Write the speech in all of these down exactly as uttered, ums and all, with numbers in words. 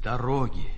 Дороги.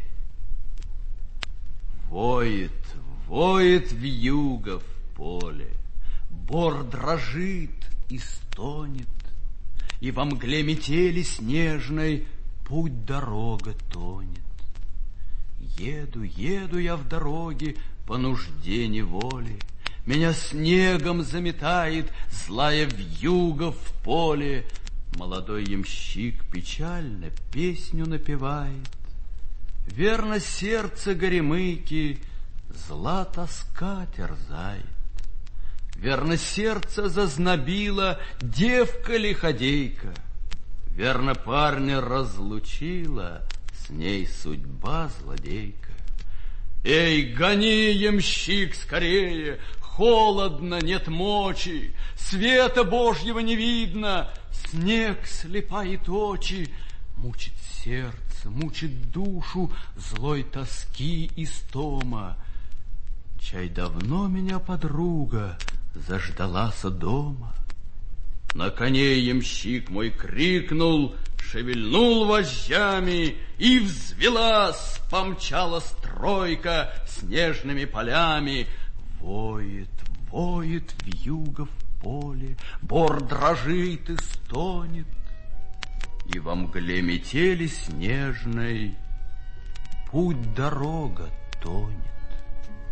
Воет, воет вьюга в поле, бор дрожит и стонет, и во мгле метели снежной путь-дорога тонет. Еду, еду я в дороге по нужде неволи, меня снегом заметает злая вьюга в поле. Молодой ямщик печально песню напевает. Верно, сердце горемыки зла тоска терзает. Верно, сердце зазнобило девка лиходейка. Верно, парня разлучила с ней судьба злодейка. Эй, гони, ямщик, скорее! Холодно, нет мочи, света Божьего не видно, снег слепает очи, мучит сердце, мучит душу злой тоски истома. Чай давно меня подруга заждалася дома. На коне ямщик мой крикнул, шевельнул вожжами, и взвелась, помчалась тройка снежными полями. Воет, воет вьюга в поле, бор дрожит и стонет, и во мгле метели снежной путь-дорога тонет.